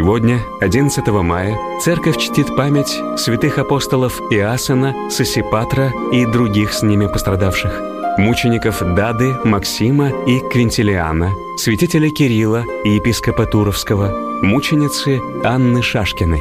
Сегодня, 11 мая, Церковь чтит память святых апостолов Иасона, Сосипатра и других с ними пострадавших, мучеников Дады, Максима и Квинтилиана, святителя Кирилла и епископа Туровского, мученицы Анны Шашкиной.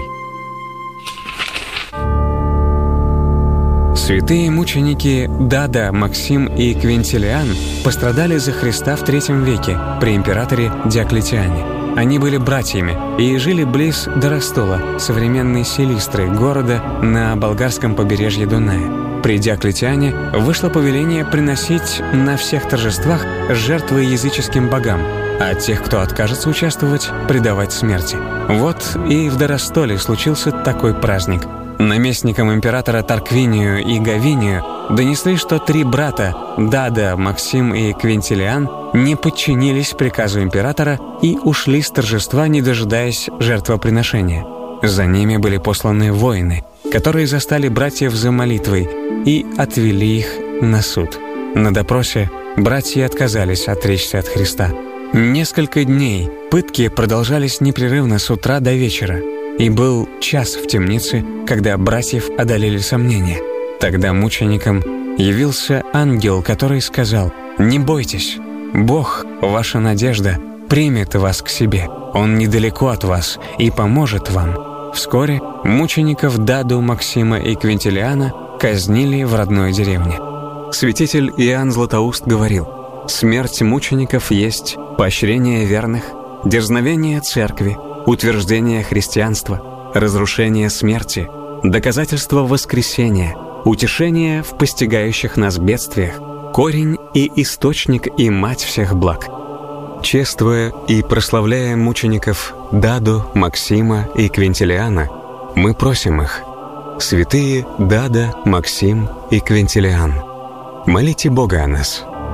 Святые мученики Дада, Максим и Квинтилиан пострадали за Христа в III веке при императоре Диоклетиане. Они были братьями и жили близ Доростола, современной Силистры, города на болгарском побережье Дуная. При Диоклетиане вышло повеление приносить на всех торжествах жертвы языческим богам, а тех, кто откажется участвовать, предавать смерти. Вот и в Доростоле случился такой праздник. Наместникам императора Тарквинию и Гавинию донесли, что 3 брата Дада, Максим и Квинтилиан не подчинились приказу императора и ушли с торжества, не дожидаясь жертвоприношения. За ними были посланы воины, которые застали братьев за молитвой и отвели их на суд. На допросе братья отказались отречься от Христа. Несколько дней пытки продолжались непрерывно с утра до вечера. И был час в темнице, когда братьев одолели сомнения. Тогда мученикам явился ангел, который сказал: «Не бойтесь, Бог, ваша надежда, примет вас к себе. Он недалеко от вас и поможет вам». Вскоре мучеников Даду, Максима и Квинтилиана казнили в родной деревне. Святитель Иоанн Златоуст говорил: «Смерть мучеников есть поощрение верных, дерзновение церкви, утверждение христианства, разрушение смерти, доказательство воскресения, утешение в постигающих нас бедствиях, корень и источник и мать всех благ». Чествуя и прославляя мучеников Даду, Максима и Квинтилиана, мы просим их: святые Дада, Максим и Квинтилиан, молите Бога о нас.